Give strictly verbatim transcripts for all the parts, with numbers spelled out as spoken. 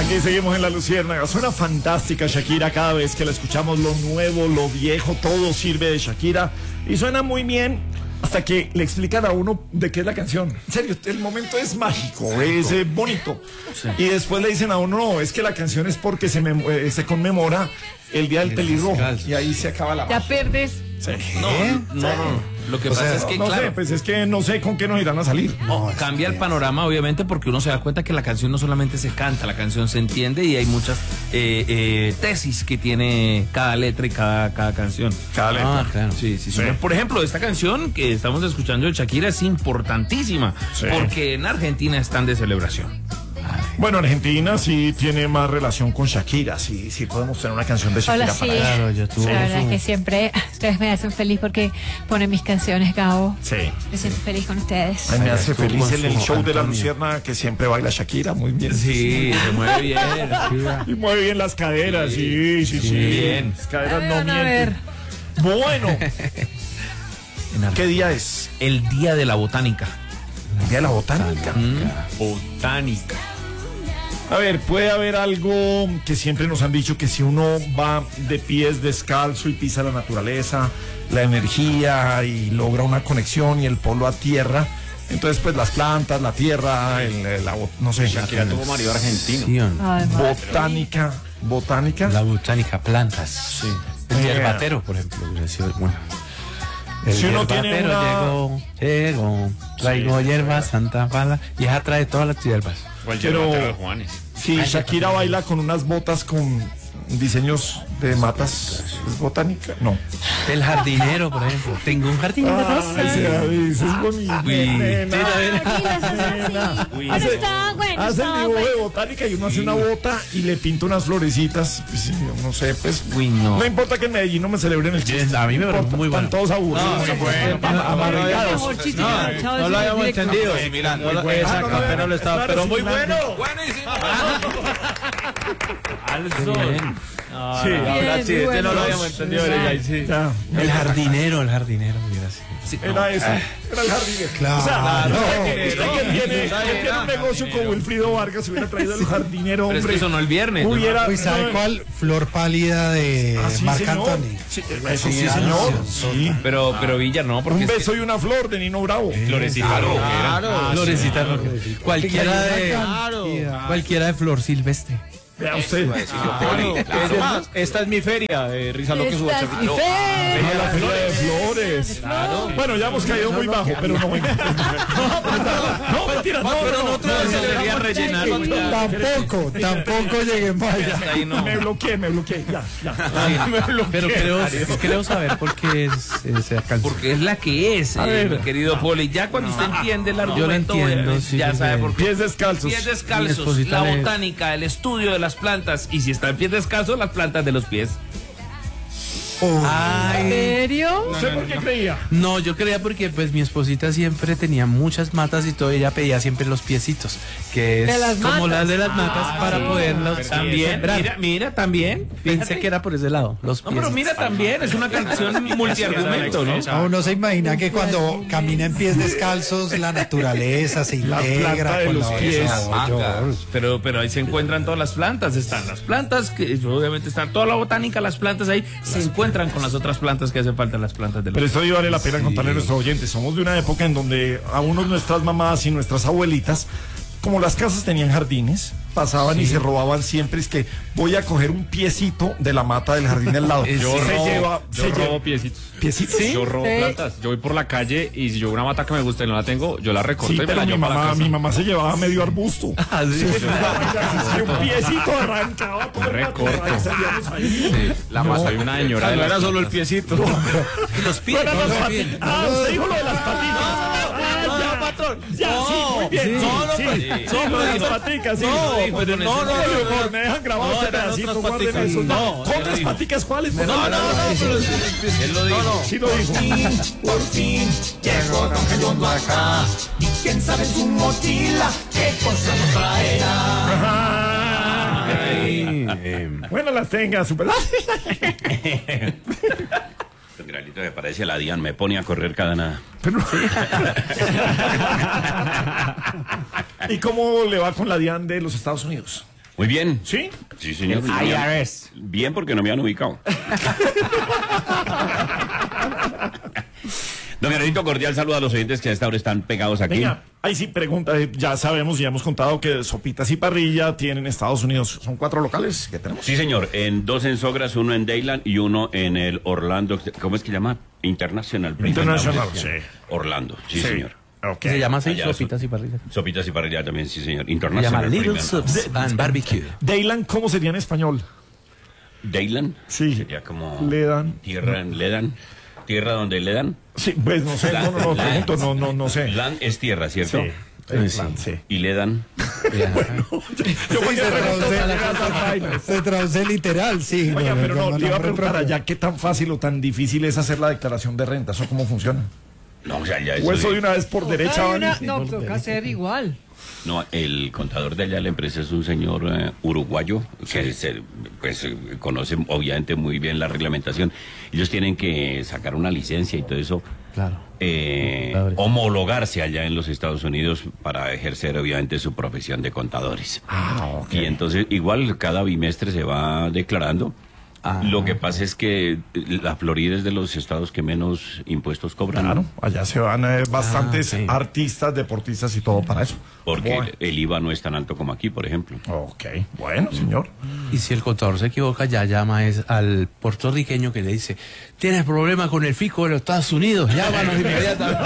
Aquí seguimos en La Luciérnaga. Suena fantástica Shakira cada vez que la escuchamos. Lo nuevo, lo viejo, todo sirve de Shakira. Y suena muy bien hasta que le explican a uno de qué es la canción. En serio, el momento es mágico, es eh, bonito. Sí. Y después le dicen a uno, no, es que la canción es porque se, me, eh, se conmemora el Día del Pelirrojo. Y ahí se acaba la Ya magia. perdes. Sí. No, no, no. Lo que O pasa sea, es que, no claro, sé, pues es que no sé con qué nos irán a salir. no, cambia el panorama, obviamente, porque uno se da cuenta que la canción no solamente se canta, la canción se entiende y hay muchas eh, eh, tesis que tiene cada letra y cada, cada canción. Cada letra. Ah, claro. Sí, sí, sí. Sí. Por ejemplo, esta canción que estamos escuchando de Shakira es importantísima, Sí. porque en Argentina están de celebración. Bueno, Argentina sí tiene más relación con Shakira, sí, sí podemos tener una canción de Shakira Hola, sí. para ella. Claro, yo tuve La verdad su- es que siempre ustedes me hacen feliz porque ponen mis canciones, Gabo. Sí. Me siento feliz con ustedes. A mí me hace estuvo feliz con en el su show de la Antonio. Luciérnaga que siempre baila Shakira, muy bien. Sí, se mueve bien. Y mueve bien las caderas, sí, sí, sí. bien. Las caderas A no ver, a mienten. Bueno, En Ar- ¿qué día es? El Día de la Botánica. El día de la botánica. Botánica. A ver, puede haber algo que siempre nos han dicho que si uno va de pies descalzo y pisa la naturaleza, la energía y logra una conexión y el polo a tierra, entonces pues las plantas, la tierra, el, el- la, bo- no sé, Shakira tuvo marido argentino. Sí, Ay, madre. botánica, botánica. la botánica, plantas. Sí. El Yeah. hierbatero, por ejemplo, hubiera sido bueno. El Si uno tiene hierbatero una- llegó, llegó, traigo Sí. hierbas, Santa Pala, y ella trae todas las hierbas. O el Quiero- yerbatero de Juanes. Sí, Shakira baila con unas botas con diseños de matas. ¿Es botánica? No. El jardinero, por ejemplo. Tengo un jardín de rosas. Ay, sí, David, eso es bonito. Uy, nena. Aquí las hacen Nena. así. Pero Hace- está bueno, Hace el está dibujo bueno. de botánica y uno hace una bota y le pinta unas florecitas. Pues, sí, yo no sé, pues. Uy, no. No importa que en Medellín no me celebren el chiste. A mí me no parece importa, muy bueno. Están todos aburridos. muy bueno. Am- amargados. Mejor chiste No, que el chavo no de lo habíamos directo. entendido. Sí, mira, No muy lo- bueno. exacto, Ah, no, no, pero lo estaba, claro, pero sí, muy claro. bueno. Buenísimo. Al sol. Sí, Ahora Bien, sí, muy este no bueno. lo habíamos entendido. Sí. Ahí sí. Ya. El jardinero, el jardinero, mira así. Sí, no. Era eso, era el jardinero. Claro. O sea, No, usted que, usted no, que tiene, no, que tiene un negocio con Wilfrido Vargas hubiera traído el jardinero, Pero es hombre. que sonó el viernes. ¿no? Hubiera, Uy, ¿sabe no, cuál? Flor pálida de Ah, sí, Marc señor. Anthony. Sí, eso sí, Sí, señor. sí. Sí. Pero, pero Villar no, porque Un es que- beso y una flor de Nino Bravo. Florecita rockera. Claro, Florecita rockera. Cualquiera de, Claro. cualquiera de flor silvestre. Vea usted. Claro. Esta es mi feria de Risa Loca y su Esta es mi bachata. fe. A la feria de flores. Bueno, ya hemos caído muy bajo, pero no venga. No, mentira, no, no, no. Eso debería rellenar. Tampoco, tampoco llegué más allá. Ahí no. Me bloqueé, me bloqueé. Ya, ya. Pero creo, creo saber por qué es ese alcance. Porque es la que es, A eh, ver. mi querido Poli. Ya cuando usted entiende el argumento, entiendo, eh, sí, ya sí, sabe sí. por qué. Pies descalzos. Pies Mi descalzos, esposita la le- botánica, el estudio de las plantas. Y si está en pies descalzos, las plantas de los pies. ¿En Ay, serio? No sé por qué creía. no, yo creía porque pues mi esposita siempre tenía muchas matas y todo, ella pedía siempre los piecitos, que De es las como matas. las de las matas para sí. poderlos También, sembrar. mira, mira, también. Pensé Fíjate. que era por ese lado, los No, pies. pero mira también, es una canción multiargumento, ¿no? No, uno se imagina que cuando camina en pies descalzos la naturaleza se La integra planta de con los la pies. No, yo- Pero, pero ahí se encuentran todas las plantas, están las plantas, que obviamente están toda la botánica, las plantas ahí, se encuentran con las otras plantas que hacen falta, las plantas de los Pero esto sí vale la pena contarle a nuestros oyentes. Somos de una época en donde a unos nuestras mamás y nuestras abuelitas, como las casas tenían jardines, pasaban y se robaban siempre. Es que voy a coger un piecito de la mata del jardín del lado. Yo se robo, lleva, yo se robo lleva piecitos. piecitos. Yo robo Sí. plantas. Yo voy por la calle y si yo veo una mata que me gusta y no la tengo, yo la recorto Sí, y me pero la mi llevo para la mamá, casa. mi mamá se llevaba medio arbusto. Ah, sí. Y un piecito arrancaba por la Recorto. tierra y salíamos ahí. Sí, la masa hay una señora de No las era solo el plantas. piecito. Y los pies. No eran no, las los patitas. pies. Ah, usted dijo lo de las patitas. Ah, ya, patrón. Ya, sí, muy bien. No, no, sí, pues, sí, sí, sí, lo de pero- las paticas, sí. No, Sí, pero no, no, no, no, no, no, me dejan grabado no, este eran pedacito, otras guarden paticas. eso. No, ¿Con él otras dijo. paticas cuáles? No, no, no, pero él lo dijo. Sí lo dijo. Por fin llegó Don Redondo acá. Y quién sabe en su mochila qué cosa nos traerá. Ay. Bueno, las tenga, super. El granito que parece la Dian me pone a correr cada nada. Pero- ¿Y cómo le va con la DIAN de los Estados Unidos? Muy bien. ¿Sí? Sí, señor. I R S. Bien, porque no me han ubicado. Don Granito, cordial saludo a los oyentes que a esta hora están pegados aquí. Venga, ahí sí pregunta, eh, ya sabemos, ya hemos contado que Sopitas y Parrilla tienen en Estados Unidos, son cuatro locales que tenemos. Sí, señor. En dos en Sogras, uno en Dayland y uno en el Orlando. ¿Cómo es que se llama? International. International, sí. Orlando, sí, Sí. señor. Ok. Se llama así, Allá, sopitas y parrillas. Sopitas y parrilla también, sí, señor. Se llama International. Little Premium. Subs and Barbecue. Dayland, ¿cómo sería en español? Dayland. Sí. Sería como... Le dan. Tierra, le dan. Tierra donde le dan. Sí, pues no sé, no, no, no, Land. pregunto, no, no, no sé. Land es tierra, ¿cierto? Sí. Dayland, sí. Y le dan. Yo voy a se preguntar, Se traduce literal, sí. oiga, pero no, como le iba a nombre preguntar propio. allá qué tan fácil o tan difícil es hacer la declaración de renta, ¿eso cómo funciona? No, o sea, ya O eso de- de una vez por derecha. Hay ¿vale? una- no, toca hacer igual. No, el contador de allá de la empresa es un señor eh, uruguayo que se, pues, eh, conoce obviamente muy bien la reglamentación. Ellos tienen que sacar una licencia y todo eso, Claro. eh, Padre. homologarse allá en los Estados Unidos para ejercer obviamente su profesión de contadores. Ah, ok. Y entonces igual cada bimestre se va declarando. Ah. Lo que pasa es que eh, la Florida es de los estados que menos impuestos cobran. Claro, ¿no? allá se van eh, bastantes Ah, sí. artistas, deportistas y todo para eso. Porque Bueno. el I V A no es tan alto como aquí, por ejemplo. Ok, bueno, señor. Y si el contador se equivoca, ya llama es al puertorriqueño que le dice, ¿tienes problema con el fisco de los Estados Unidos? Llámanos inmediatamente.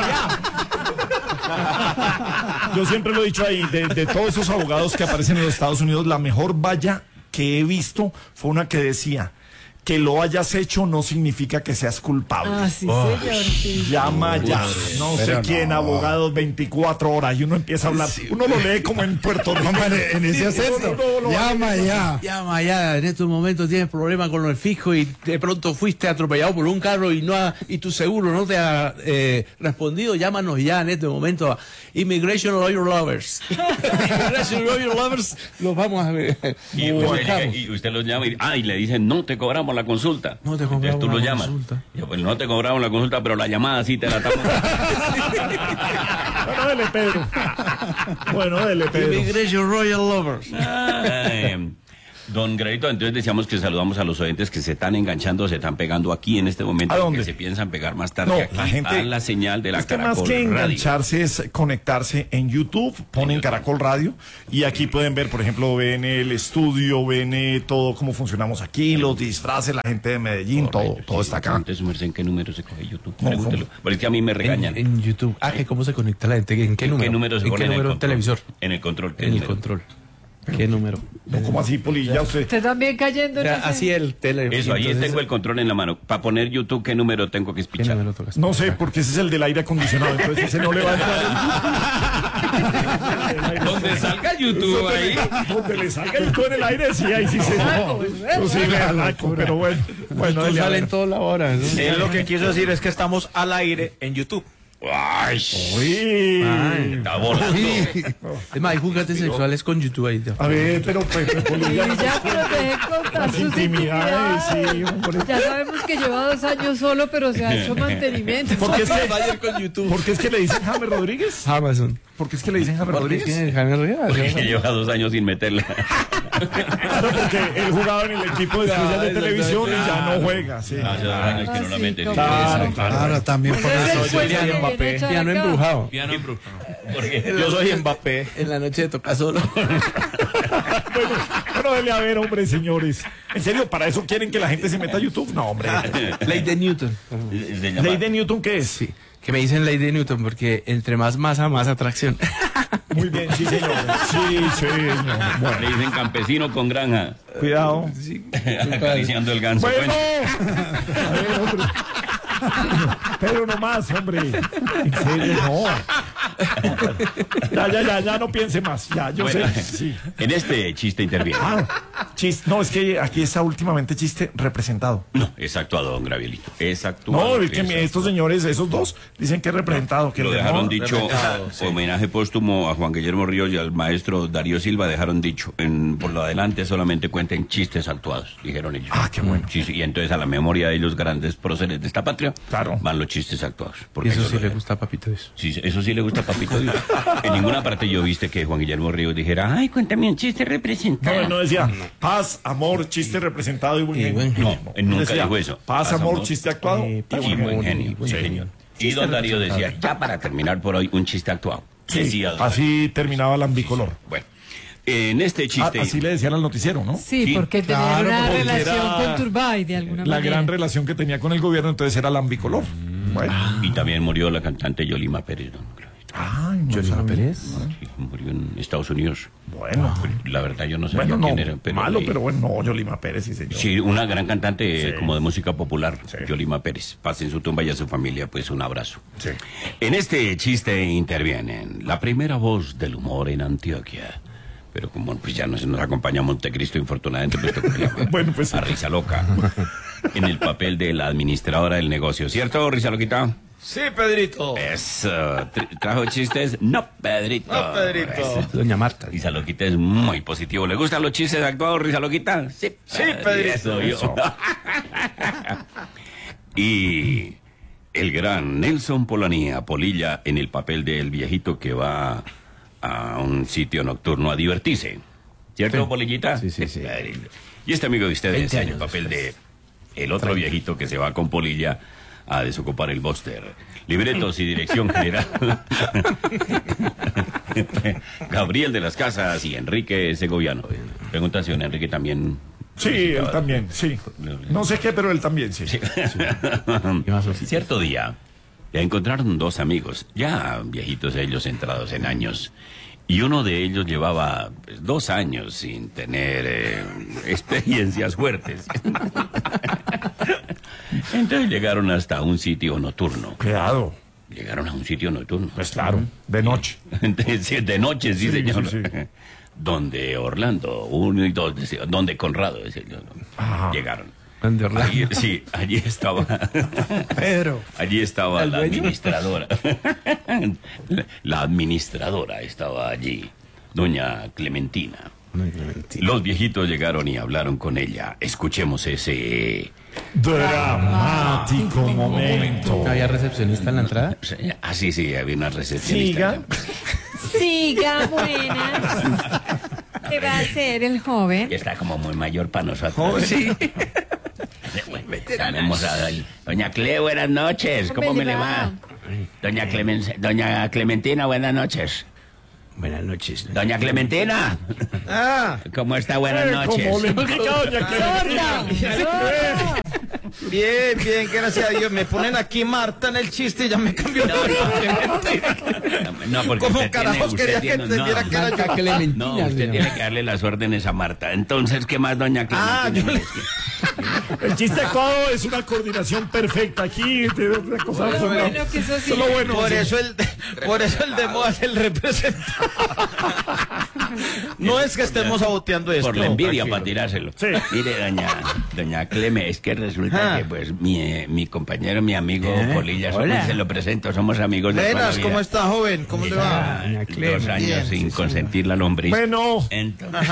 Yo siempre lo he dicho ahí, de, de todos esos abogados que aparecen en los Estados Unidos, la mejor valla que he visto fue una que decía, que lo hayas hecho no significa que seas culpable. Ah, sí, señor. Sí. Llama ya, no sé pero quién, no. abogados veinticuatro horas, y uno empieza a hablar, uno lo lee como en Puerto Rico. No, hombre, en ese acento. No, no, no, Llama ya. Llama ya, en estos momentos tienes problema con el fisco y de pronto fuiste atropellado por un carro y no ha- y tu seguro no te ha eh, respondido, llámanos ya en este momento a Immigration Lawyer Lovers. Immigration Lawyer Lovers, los vamos a ver. Y Los usted, llega buscamos. y usted los llama y, ah, y le dicen, no te cobramos la consulta. No te Entonces cobramos tú lo la llamas. consulta. Y yo, pues no te cobramos la consulta, pero la llamada sí te la estamos. Bueno, dele, Pedro. Bueno, dele, Pedro. Immigration Royal Lovers. Eh, Don Granito, entonces decíamos que saludamos a los oyentes que se están enganchando, se están pegando aquí en este momento. ¿A dónde? Que se piensan pegar más tarde No, aquí la gente. a la señal de la es que más Caracol que Radio. engancharse es conectarse en YouTube, ponen Caracol Radio y aquí pueden ver, por ejemplo, ven el estudio, ven eh, todo cómo funcionamos aquí, los disfraces, la gente de Medellín, todo, Correcto, todo sí. está acá. Entonces, merced, ¿en qué número se coge YouTube? No, Pregúntelo. Porque es que a mí me regañan. En, en YouTube. Ah, que cómo se conecta la gente. ¿En qué ¿En número? qué número se ¿En pone qué en el número? control? Televisor. En el control. ¿qué En el número? control. ¿Qué número? No, como así, Polilla, usted. Usted también cayendo O en sea, ese- así el tele. Eso, ahí entonces, tengo el control en la mano. Para poner YouTube, ¿qué número tengo que ¿Qué espichar? número tocas? No sé, porque ese es el del aire acondicionado, entonces ese no le va a entrar. Donde salga YouTube ahí. Donde le salga el todo en el aire, sí, ahí sí se. No, no, sí, me alaco, pero bueno. Bueno, Esto dele, a sale ver. en toda la hora. ¿no? Él lo que quiso decir es que estamos al aire en YouTube. ¡Ay! Uy. Ay. Está volando. Es más, hay juguetes sexuales con YouTube ahí. A ver, pero pues, pues, Y Polilla, ya, pero deje contar las sus intimidades, intimidades. sí, hombre. Ya sabemos que lleva dos años solo, pero se ha hecho mantenimiento. ¿Por qué es que, Ayer con YouTube. ¿por qué es que le dicen James Rodríguez? Amazon. ¿Por qué es que le dicen James ¿Por qué Rodríguez? tiene Jaime Rodríguez? Que lleva dos años sin meterla. Claro, porque él jugaba en el equipo de estrellas de televisión y ya no juega, sí. Hace dos años que no la Ah, sí, mete. ¿cómo? Claro, Claro, también por Ese es el eso. puesto Kylian que viene Mbappé. a echar Piano acá. embrujado. Piano embru- Porque Yo soy Mbappé. En la noche de toca solo. Bueno, bueno, dele a ver, hombre, señores. ¿En serio, para eso quieren que la gente se meta a YouTube? No, hombre. Ley de Newton. se llama- ¿Ley de Newton qué es? Sí. Que me dicen ley de Newton porque entre más masa, más atracción. Muy bien, sí, señor. Sí, sí. no, Bueno, Le dicen campesino con granja. cuidado. Acariciando el ganso. Bueno. Bueno, A ver, hombre. Pero no más, hombre. En serio, no. Ya, ya, ya, ya no piense más. Ya, yo bueno, sé. Sí. en este chiste interviene. Ah, Chiste, no, es que aquí está últimamente chiste representado. No, es actuado, don Gravielito. Es actuado. No, es que es estos señores, esos dos, dicen que es representado. Que lo el dejaron no, dicho, sí. homenaje póstumo a Juan Guillermo Ríos y al maestro Darío Silva, dejaron dicho, en, por lo adelante solamente cuenten chistes actuados, dijeron ellos. Ah, qué bueno. Sí, sí, y entonces a la memoria de los grandes próceres de esta patria, claro, van los chistes actuados. Y Porque eso ellos sí lo le dejan. gusta a Papito Dios. Sí, eso sí le gusta a Papito Dios. En ninguna parte yo viste que Juan Guillermo Ríos dijera, ay, cuéntame un chiste representado. No, no decía paz, amor, chiste representado y buen Y genio. buen genio. No, él nunca Decía, dijo eso. Paz, amor, chiste actuado. Eh, y Y buen buen genio. genio, sí, señor. Y don Darío decía, ya para terminar por hoy, un chiste actuado. Sí, Decía don Darío. así terminaba el ambicolor. Bueno, en este Ah, chiste... así le decían al noticiero, ¿no? Sí, Sí, porque tenía claro, una porque relación era con Turbay de alguna La manera. gran relación que tenía con el gobierno, entonces era el ambicolor. Bueno. Y también murió la cantante Yolima Pérez, don Claudio. Ay, no Yolima sabía. Pérez. Sí, murió en Estados Unidos. Bueno, La verdad yo no sabía bueno, no, quién era. Pero malo, leí. pero bueno, no, Yolima Pérez, sí, señor. Sí, una gran cantante Sí. eh, como de música popular, Sí. Yolima Pérez. Paz en su tumba y a su familia, pues un abrazo. Sí. En este chiste intervienen la primera voz del humor en Antioquia. Pero como pues ya nos, nos acompaña Montecristo, infortunadamente, pues tocó llamar Bueno, pues sí. a Risa Loca en el papel de la administradora del negocio. ¿Cierto, Risa Loquita? Sí, Pedrito. Eso. Tra- ¿Trajo chistes? No, Pedrito. No, Pedrito. Eso. Doña Marta. Risa Loquita es muy positivo. ¿Le gustan los chistes actuados, Risa Loquita? Sí, Sí, Pedrito. Eso, yo. Y el gran Nelson Polanía, Polilla, en el papel del viejito que va a un sitio nocturno a divertirse. ¿Cierto, Sí. Polillita? Sí, sí, sí. Y este amigo de ustedes veinte en el años papel de el otro viejito que se va con Polilla a desocupar el bóster. Libretos y dirección general. Gabriel de las Casas y Enrique Segoviano. Pregunta si don Enrique también... Sí, él también, sí. No sé qué, pero él también, sí. Cierto día, le encontraron dos amigos, ya viejitos ellos, entrados en años, y uno de ellos llevaba pues, dos años sin tener eh, experiencias fuertes. Entonces llegaron hasta un sitio nocturno. Cuidado. Llegaron a un sitio nocturno. Pues claro, de noche. Sí, de noche, sí, Sí, señor. sí, sí. Donde Orlando, uno y dos, donde Conrado, ese, Ajá. llegaron. Donde Orlando. Allí, sí, allí estaba. Pedro. Allí estaba la administradora. La administradora estaba allí, doña Clementina. Los viejitos llegaron y hablaron con ella. Escuchemos ese... Dramático momento. ¿Había recepcionista en la entrada? Ah, sí, sí, había una recepcionista. Siga. Siga, buenas. ¿Qué va a hacer el joven? Está como muy mayor para nosotros. Sí. Tenemos a doña Cle, buenas noches. ¿Cómo ¿Cómo me le le va? va? Doña, Clemen, doña Clementina, buenas noches. Buenas noches. Doña Clementina. Ah, ¿Cómo está? Buenas noches. Como le indica doña Clementina. bien, bien, gracias a Dios. Me ponen aquí Marta en el chiste y ya me cambió. No, no, porque ¿Cómo usted carajos tiene, quería usted que tiene, entendiera no, que era Marta yo? Clementina. no, usted señor. tiene que darle las órdenes a Marta. Entonces, ¿qué más, doña Clementina? Ah, yo le- El chiste actuado es una coordinación perfecta aquí. De una cosa Lo son- bueno que eso sí. son lo bueno. Por sí. eso el, por eso el de moda es el representante. No es que estemos saboteando esto. Por la envidia tranquilo. para tirárselo. Sí. Mire, doña, doña Cleme, es que resulta Ah. que pues mi, eh, mi compañero, mi amigo ¿Eh? Polilla, Hola. somos- se lo presento, somos amigos de toda la Buenas, vida. ¿cómo está, joven? ¿Cómo le va? Doña Cleme. Dos años Bien, sin sí, señor. consentir la lombriz. Bueno. Entonces,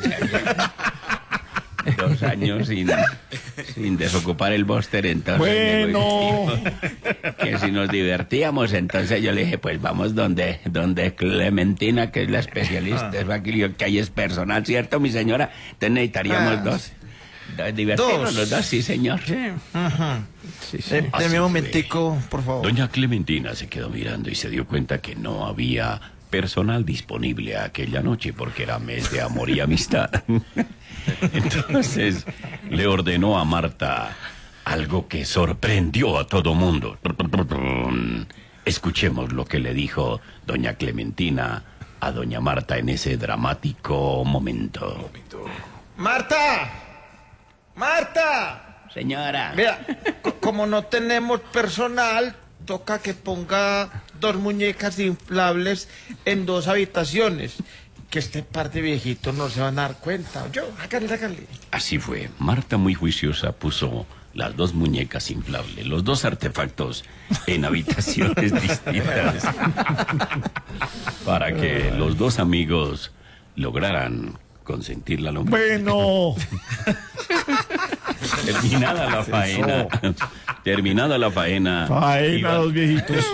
dos años sin, sin desocupar el bóster, entonces Bueno. me dijo que si nos divertíamos, entonces yo le dije, pues vamos donde, donde Clementina, que es la especialista, es aquí, que ahí es personal, ¿cierto, mi señora? Entonces necesitaríamos Ah. dos. dos. Divertirnos Dos. los dos, sí, señor. Ajá. Sí, sí. Eh, Deme un momentico, por favor. Doña Clementina se quedó mirando y se dio cuenta que no había personal disponible aquella noche porque era mes de amor y amistad. Entonces le ordenó a Marta algo que sorprendió a todo mundo. Escuchemos lo que le dijo doña Clementina a doña Marta en ese dramático momento. ¡Marta! ¡Marta! Señora. Vea, co- como no tenemos personal, toca que ponga dos muñecas inflables en dos habitaciones. que este par de viejitos no se van a dar cuenta. Yo, hágale, hágale. Así fue. Marta, muy juiciosa, puso las dos muñecas inflables, los dos artefactos en habitaciones distintas para que los dos amigos lograran consentir la lombriz. Bueno. Terminada la faena. Terminada la faena. Faena, iba- los viejitos.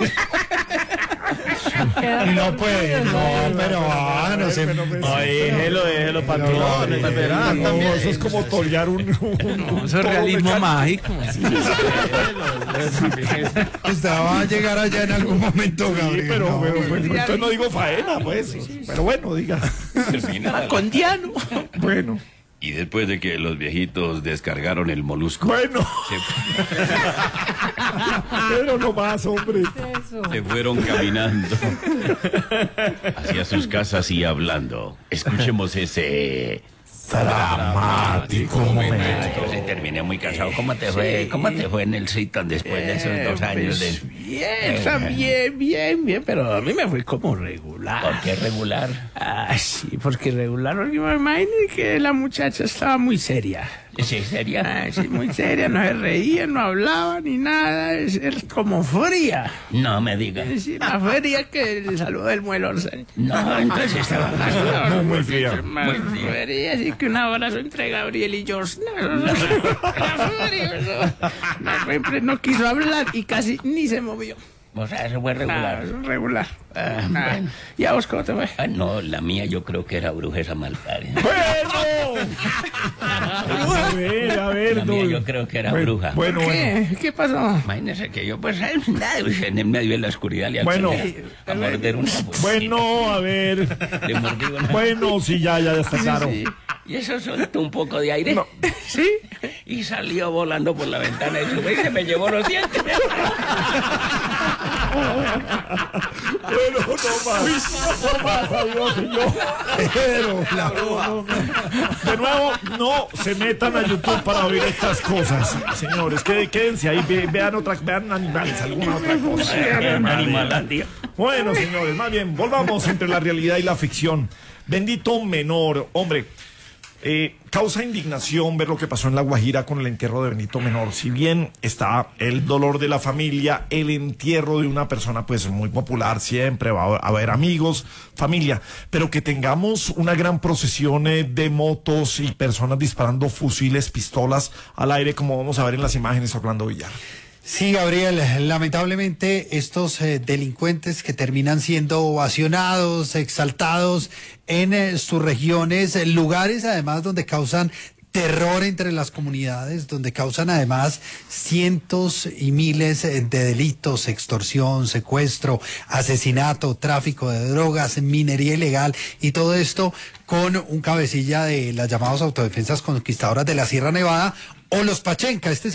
Y no puede, no, pero ah, no se... Pero, pues, Ay, déjelo, déjelo, patrón. no, Verá, no, también. eso es como torear un, un- No, un eso es toro realismo mecánico. mágico. Usted va a llegar allá en algún momento, Sí, Gabriel. pero, no. pero, pero, entonces no digo faena, pues. Pero bueno, diga. Terminada la- Con Diano. Bueno, Y después de que los viejitos descargaron el molusco, bueno. se, Pero no más, hombre. Eso. se fueron caminando hacia sus casas y hablando. Escuchemos ese Dramático momento. Yo sí terminé muy cansado. ¿Cómo te fue? ¿Cómo te fue en el Citon después de esos dos años de... Bien, también, bien, bien, pero a mí me fue como regular. ¿Por qué regular? Ah, sí, porque regular, porque me imagino que la muchacha estaba muy seria. ¿Sí, sería? Ah, sí, muy seria, no se reía, no hablaba ni nada, es, es como fría. No me digas. Sí, más fría que el saludo del muelo. No, entonces estaba más... Muy, muy fría. Más fría, así que un abrazo entre Gabriel y George. No, no, no, era frío, eso. No, siempre no quiso hablar y casi ni se movió. O sea, eso fue regular. Ah, regular. Ah, Ah, bueno. ¿Y a vos cómo te fue? Ah, no, la mía yo creo que era brujesa malparia. ¡Bueno! A ver, a ver. La mía no. yo creo que era Bueno, bruja. Bueno, bueno. ¿Qué? ¿Qué pasó? Imagínese que yo, pues, ay, nada, pues, en el medio de la oscuridad le Bueno. alcancé a morder una bolsita. Bueno, a ver. Le mordí una... Bueno, sí, ya, ya, ya está claro. Sí. Y eso soltó un poco de aire. ¿Sí? Y salió volando por la ventana y sube y se me llevó los dientes. Bueno, no más. No más, adiós, señor. Pero, la- no, no. De nuevo, no se metan a YouTube para oír estas cosas, señores. Qué- Quédense ahí, ve- vean otras, vean animales, alguna otra cosa. Animalandia. Bueno, señores, más bien, volvamos entre la realidad y la ficción. Bendito Menor, hombre. Eh, causa indignación ver lo que pasó en La Guajira con el entierro de Benito Menor. Si bien está el dolor de la familia, el entierro de una persona pues muy popular, siempre va a haber amigos, familia, pero que tengamos una gran procesión eh, de motos y personas disparando fusiles, pistolas al aire, como vamos a ver en las imágenes, Orlando Villar. Sí, Gabriel, lamentablemente estos eh, delincuentes que terminan siendo ovacionados, exaltados en eh, sus regiones, eh, lugares además donde causan terror entre las comunidades, donde causan además cientos y miles eh, de delitos, extorsión, secuestro, asesinato, tráfico de drogas, minería ilegal y todo esto con un cabecilla de las llamadas autodefensas conquistadoras de la Sierra Nevada o los Pachenca. Este